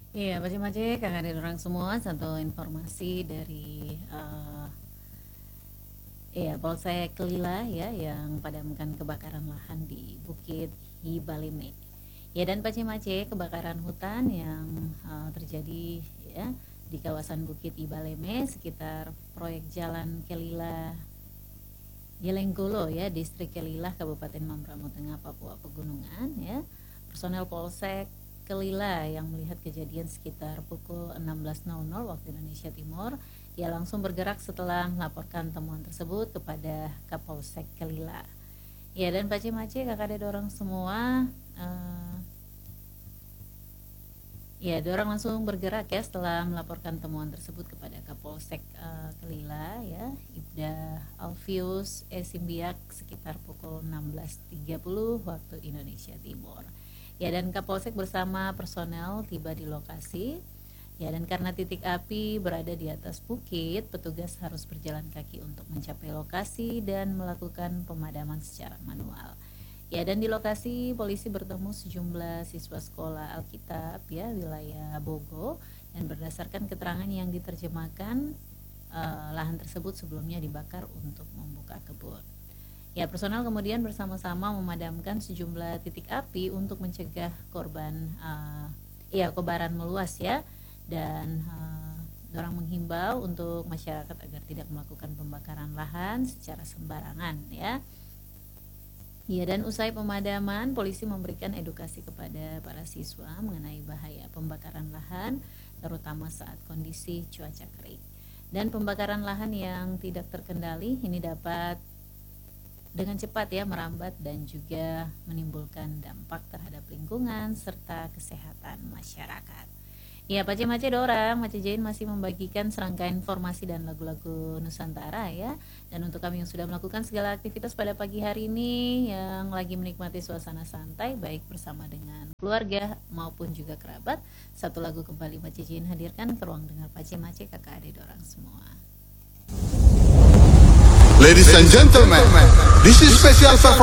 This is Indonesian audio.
Iya, Pace-Mace, kakak dari orang semua, satu informasi dari Polsek Kelila ya yang padamkan kebakaran lahan di Bukit Hibalime. Ya dan Pace-Mace, kebakaran hutan yang terjadi ya di kawasan Bukit Hibalime sekitar proyek Jalan Kelila Yelenggolo ya, Distrik Kelila, Kabupaten Mamberamo Tengah, Papua Pegunungan ya. Personel Polsek Kelila yang melihat kejadian sekitar pukul 16.00 waktu Indonesia Timur, ia langsung bergerak setelah melaporkan temuan tersebut kepada Kapolsek Kelila. Ya dan Pace-Mace, kakak ada orang semua, eh, ya, dorang langsung bergerak ya setelah melaporkan temuan tersebut kepada Kapolsek Kelila ya, Ibda Alfius Simbiak sekitar pukul 16.30 waktu Indonesia Timur. Ya dan Kapolsek bersama personel tiba di lokasi. Ya dan karena titik api berada di atas bukit, petugas harus berjalan kaki untuk mencapai lokasi dan melakukan pemadaman secara manual. Ya dan di lokasi polisi bertemu sejumlah siswa sekolah Alkitab ya wilayah Bogo, dan berdasarkan keterangan yang diterjemahkan, lahan tersebut sebelumnya dibakar untuk membuka kebun. Ya, personel kemudian bersama-sama memadamkan sejumlah titik api untuk mencegah kobaran meluas ya, dan orang menghimbau untuk masyarakat agar tidak melakukan pembakaran lahan secara sembarangan ya. Ya dan usai pemadaman, polisi memberikan edukasi kepada para siswa mengenai bahaya pembakaran lahan, terutama saat kondisi cuaca kering. Dan pembakaran lahan yang tidak terkendali ini dapat dengan cepat ya merambat dan juga menimbulkan dampak terhadap lingkungan serta kesehatan masyarakat. Ya, Pace-Mace dorang, Mace Jain masih membagikan serangkaian informasi dan lagu-lagu Nusantara ya. Dan untuk kami yang sudah melakukan segala aktivitas pada pagi hari ini, yang lagi menikmati suasana santai baik bersama dengan keluarga maupun juga kerabat, satu lagu kembali Mace Jain hadirkan ke ruang dengar Pace-Mace, kakak adik dorang semua. Ladies and gentlemen, this is special